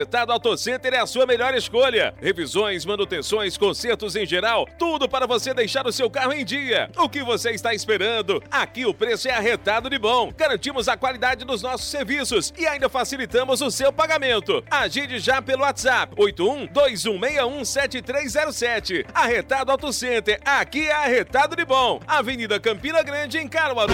Arretado Auto Center é a sua melhor escolha. Revisões, manutenções, consertos em geral, tudo para você deixar o seu carro em dia. O que você está esperando? Aqui o preço é arretado de bom. Garantimos a qualidade dos nossos serviços e ainda facilitamos o seu pagamento. Agende já pelo WhatsApp 81-2161-7307. Arretado Auto Center, aqui é arretado de bom. Avenida Campina Grande, em Caruaru.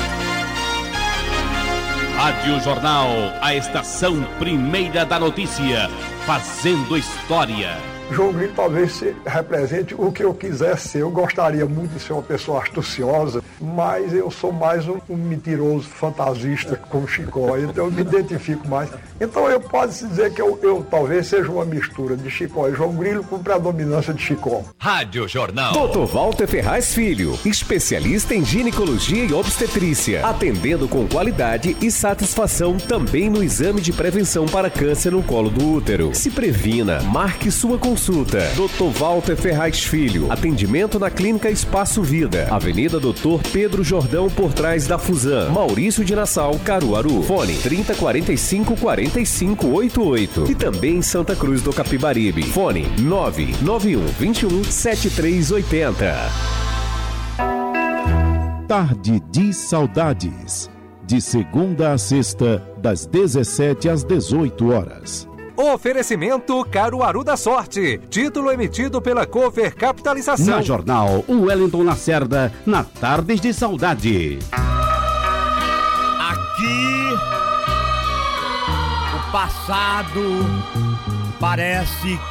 Rádio Jornal, a estação primeira da notícia, fazendo história. João Grilo talvez represente o que eu quiser ser. Eu gostaria muito de ser uma pessoa astuciosa, mas eu sou mais um mentiroso fantasista como Chicó, então eu me identifico mais. Então eu posso dizer que eu talvez seja uma mistura de Chicó e João Grilo com predominância de Chicó. Rádio Jornal. Dr. Walter Ferraz Filho, especialista em ginecologia e obstetrícia, atendendo com qualidade e satisfação também no exame de prevenção para câncer no colo do útero. Se previna, marque sua consulta. Dr. Walter Ferraz Filho, atendimento na Clínica Espaço Vida, Avenida Dr. Pedro Jordão, por trás da Fusan, Maurício de Nassau, Caruaru. Fone 3045-4588 e também em Santa Cruz do Capibaribe. Fone 99121-7380. Tarde de Saudades, de segunda a sexta, das 17 às 18 horas. Oferecimento Caruaru da Sorte. Título emitido pela Cover Capitalização. Na Jornal, o Wellington Lacerda, na Tardes de Saudade. Aqui, o passado parece